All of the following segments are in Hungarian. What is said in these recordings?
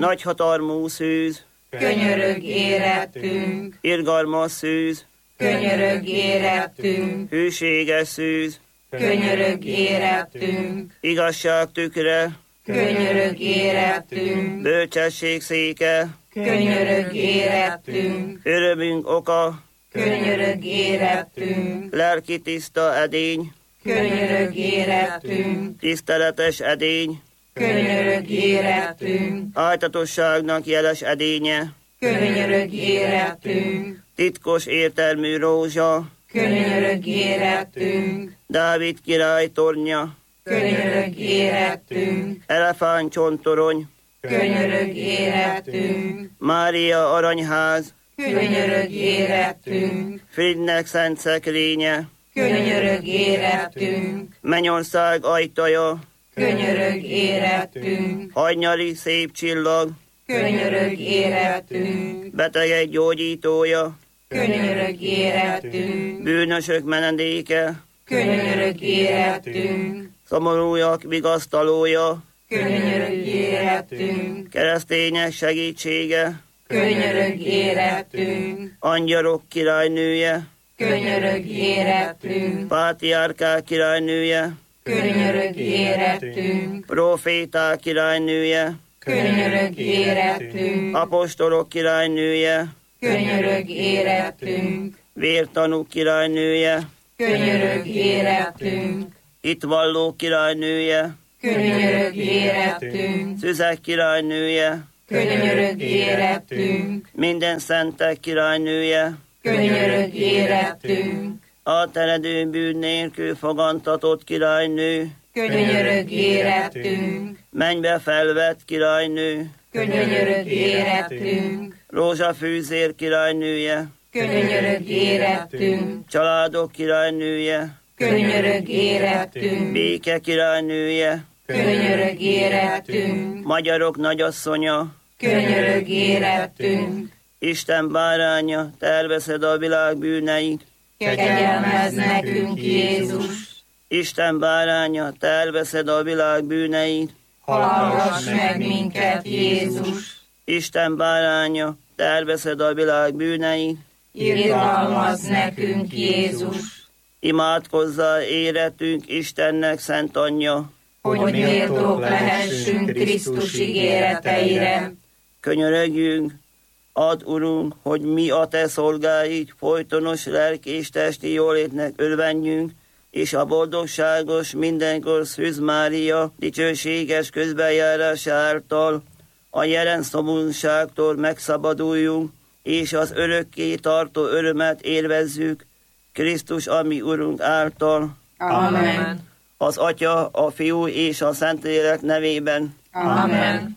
Nagyhatalmú szűz, könyörög érettünk. irgalmas szűz, Könyörög érettünk. hűséges szűz, Könyörög érettünk. igazság tükre, Könyörög érettünk. bölcsesség széke, Könyörög érettünk. örömünk oka, Könyörög érettünk. lelki tiszta edény, Könyörög érettünk. tiszteletes edény, Könyörög érettünk. áltatosságnak jeles edénye, Könyörög érettünk. titkos értelmű rózsa, Könyörög érettünk. Dávid király tornya, Könyörög érettünk. elefántcsontorony, Könyörög érettünk. Mária aranyház, Könyörög érettünk. Fridnek szent szekrénye, Könyörög érettünk. Mennyország ajtaja, Könyörög érettünk. hajnyali szép csillag, Könyörög érettünk. betegek gyógyítója, Könyörög érettünk. bűnösök menedéke, Könyörög érettünk. szomorúak vigasztalója, Könyörög érettünk. keresztények segítsége, Könyörög érettünk. angyalok királynője, Könyörög érettünk. pátriárkák királynője, Könyörög érettünk. proféták királynője, Könyörög érettünk. apostolok királynője, Könyörög érettünk. vértanúk királynője, Könyörög érettünk. hitvallók királynője, Könyörög érettünk. szüzek királynője, Könyörög érettünk. minden szentek királynője, Könyörög érettünk. átteredő bűn nélkül fogantatott királynő, Könyörög érettünk. mennybe felvett királynő, Könyörög érettünk. rózsafűzér királynője, Könyörög érettünk. családok királynője, Könyörög érettünk. béke királynője, Könyörög érettünk. magyarok nagyasszonya, Könyörög érettünk. Isten báránya, terveszed a világ bűneit, Kegyelmezz nekünk, Jézus. Isten báránya, terveszed a világ bűneit, Hallgass meg minket, Jézus. Isten báránya, terveszed a világ bűneit, Irgalmazz nekünk, Jézus. imádkozzál éretünk Istennek szent anyja, Hogy méltók lehessünk Krisztus ígéreteire. könyörögjünk, add, Urunk, hogy mi a te szolgáid folytonos lelki és testi jólétnek örvenjünk, és a boldogságos mindenkor Szűz Mária dicsőséges közbenjárása által a jelen szomorúságtól megszabaduljunk, és az örökké tartó örömet élvezzük Krisztus, ami Urunk által. Amen. Az Atya, a Fiú és a Szentlélek nevében. Amen.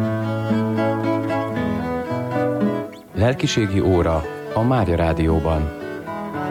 Lelkiségi óra a Mária Rádióban.